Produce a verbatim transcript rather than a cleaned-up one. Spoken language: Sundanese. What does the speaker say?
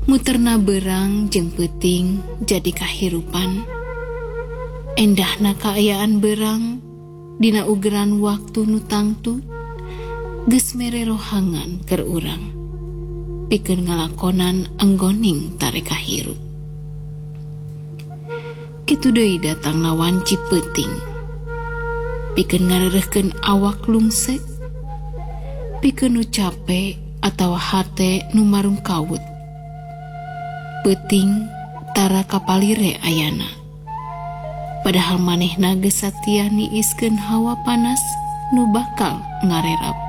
Muterna berang jeung peuting jadi kahirupan. Endahna kaayaan berang dina ugeran waktu nu tangtu geus mere rohangan keur urang pikeun ngalakonan anggoning tareka hirup. Kitu deui datangna wanci peuting pikeun ngareureuhkeun awak lungsek, pikeun nu capek atawa hate nu marungkawut. Peuting tara kapalire ayana, padahal manehna geus satia niiskeun hawa panas nu bakal ngarerap